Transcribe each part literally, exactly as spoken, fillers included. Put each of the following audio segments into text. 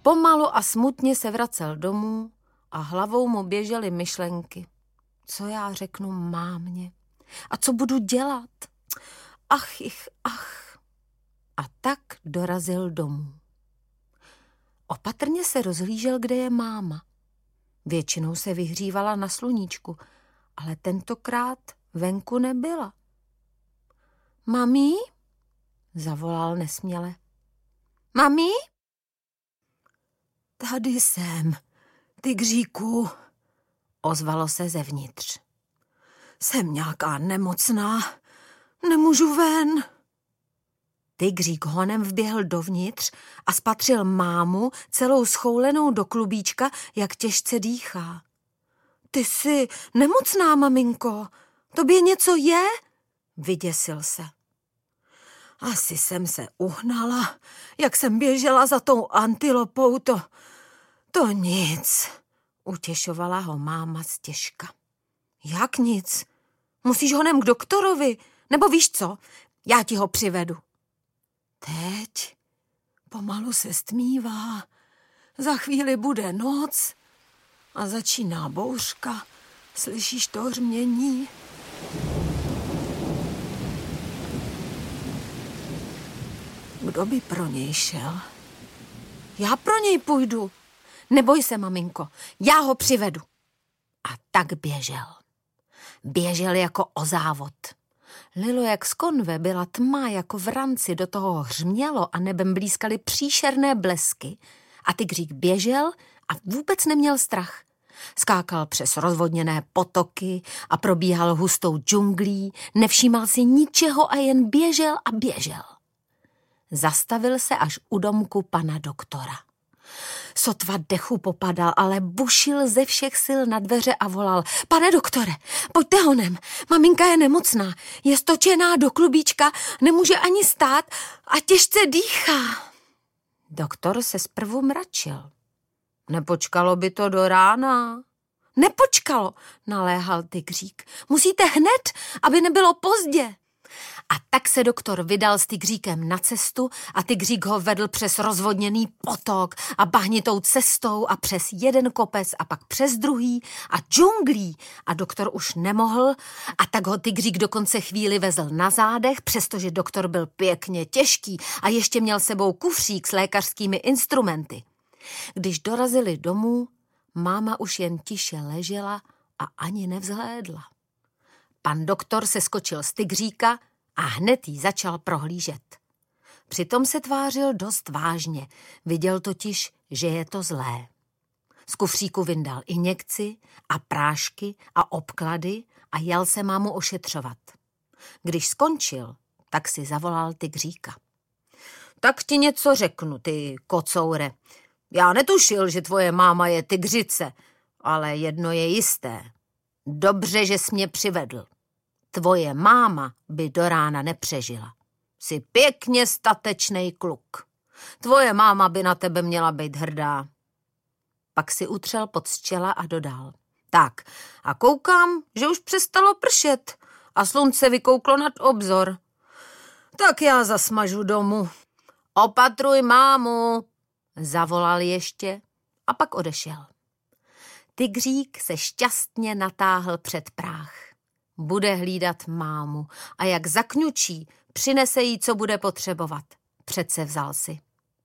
Pomalu a smutně se vracel domů a hlavou mu běžely myšlenky. Co já řeknu mámě? A co budu dělat? Ach, ich, ach. A tak dorazil domů. Opatrně se rozhlížel, kde je máma. Většinou se vyhřívala na sluníčku, ale tentokrát venku nebyla. Mami? Zavolal nesměle. Mami? Tady jsem, tygříku, ozvalo se zevnitř. Jsem nějaká nemocná, nemůžu ven. Tygřík honem vběhl dovnitř a spatřil mámu celou schoulenou do klubíčka, jak těžce dýchá. Ty jsi nemocná, maminko, tobě něco je? Vyděsil se. Asi jsem se uhnala, jak jsem běžela za tou antilopou, to, to nic, utěšovala ho máma stěžka. Jak nic? Musíš honem k doktorovi, nebo víš co, já ti ho přivedu. Teď pomalu se stmívá, za chvíli bude noc a začíná bouřka, slyšíš to hřmění? Kdo by pro něj šel? Já pro něj půjdu. Neboj se, maminko, já ho přivedu. A tak běžel. Běžel jako o závod. Lilo jak z konve, byla tma jako v ranci, do toho hřmělo a nebem blízkaly příšerné blesky a tygřík běžel a vůbec neměl strach. Skákal přes rozvodněné potoky a probíhal hustou džunglí, nevšímal si ničeho a jen běžel a běžel. Zastavil se až u domku pana doktora. Sotva dechu popadal, ale bušil ze všech sil na dveře a volal. Pane doktore, pojďte honem, maminka je nemocná, je stočená do klubíčka, nemůže ani stát a těžce dýchá. Doktor se zprvu mračil. Nepočkalo by to do rána? Nepočkalo, naléhal tygřík. Musíte hned, aby nebylo pozdě. A tak se doktor vydal s tygříkem na cestu a tygřík ho vedl přes rozvodněný potok a bahnitou cestou a přes jeden kopec a pak přes druhý a džunglí a doktor už nemohl a tak ho tygřík dokonce chvíli vezl na zádech, přestože doktor byl pěkně těžký a ještě měl sebou kufřík s lékařskými instrumenty. Když dorazili domů, máma už jen tiše ležela a ani nevzhlédla. Pan doktor se skočil z tygříka a hned jí začal prohlížet. Přitom se tvářil dost vážně, viděl totiž, že je to zlé. Z kufříku vyndal injekci a prášky a obklady a jel se mámu ošetřovat. Když skončil, tak si zavolal tygříka. Tak ti něco řeknu, ty kocoure. Já netušil, že tvoje máma je tygřice, ale jedno je jisté. Dobře, že jsi mě přivedl. Tvoje máma by do rána nepřežila. Jsi pěkně statečnej kluk. Tvoje máma by na tebe měla být hrdá. Pak si utřel pod z čela a dodal. Tak, a koukám, že už přestalo pršet a slunce vykouklo nad obzor. Tak já zasmažu domů. Opatruj mámu, zavolal ještě a pak odešel. Tygřík se šťastně natáhl před práh. Bude hlídat mámu a jak zakňučí, přinese jí, co bude potřebovat. Přece vzal si.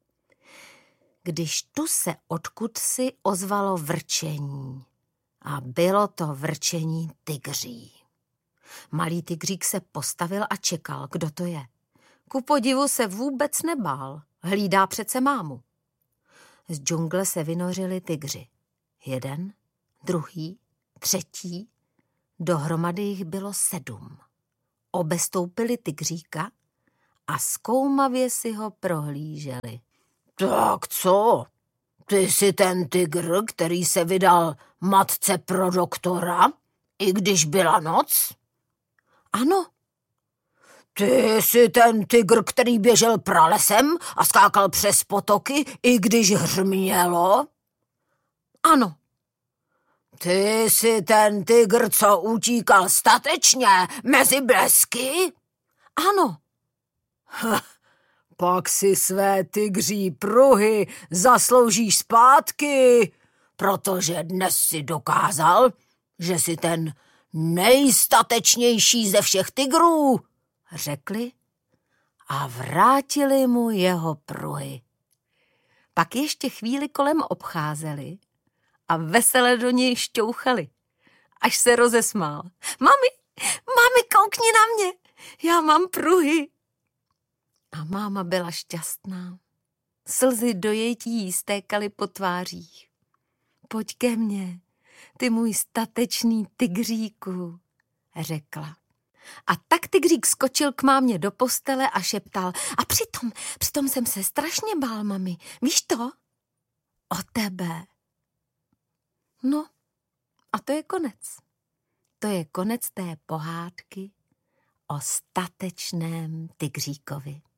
Když tu se odkud si ozvalo vrčení a bylo to vrčení tygří. Malý tygřík se postavil a čekal, kdo to je. Ku podivu se vůbec nebál, hlídá přece mámu. Z džungle se vynořili tygři. Jeden, druhý, třetí, dohromady jich bylo sedm. Obestoupili tygříka a zkoumavě si ho prohlíželi. Tak co? Ty jsi ten tygr, který se vydal matce pro doktora, i když byla noc? Ano. Ty jsi ten tygr, který běžel pralesem a skákal přes potoky, i když hřmělo? Ano. Ty jsi ten tygr, co utíkal statečně mezi blesky? Ano. pak si své tygří pruhy zasloužíš zpátky, protože dnes si dokázal, že jsi ten nejstatečnější ze všech tygrů, řekli a vrátili mu jeho pruhy. Pak ještě chvíli kolem obcházeli a vesele do něj šťouchali, až se rozesmál. Mami, mami, koukni na mě, já mám pruhy. A máma byla šťastná. Slzy dojetí jí stékaly po tvářích. Pojď ke mně, ty můj statečný tygříku, řekla. A tak tygřík skočil k mámě do postele a šeptal. A přitom, přitom jsem se strašně bál, mami. Víš to? O tebe. No, a to je konec. To je konec té pohádky o statečném tygříkovi.